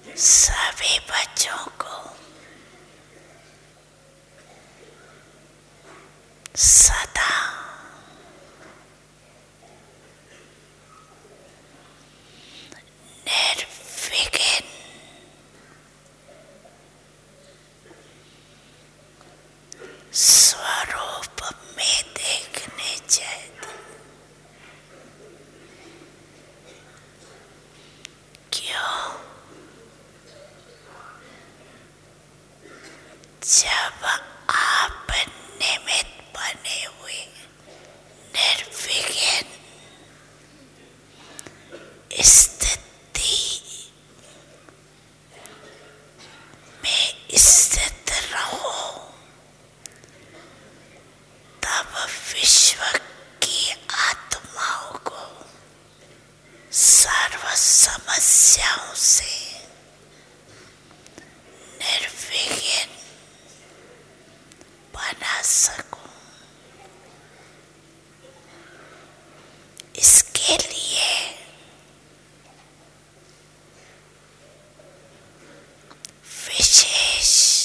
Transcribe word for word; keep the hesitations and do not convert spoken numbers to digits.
सभी बच्चों को सदा निर्विघ्न स्वरूप में देखने चाहिए। क्यों? जब आप निमित्त बने हुए निर्विघ्न स्थिति में स्थित रहो, तब विश्व की आत्माओं को सर्व समस्याओं से